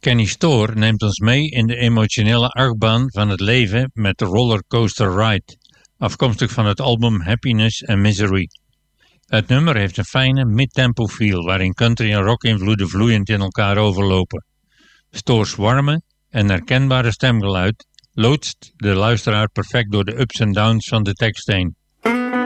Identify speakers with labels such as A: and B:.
A: Kenny Storr neemt ons mee in de emotionele achtbaan van het leven met de Rollercoaster Ride, afkomstig van het album Happiness and Misery. Het nummer heeft een fijne mid-tempo feel waarin country en rock invloeden vloeiend in elkaar overlopen. Storrs warme en herkenbare stemgeluid loodst de luisteraar perfect door de ups en downs van de tekst heen.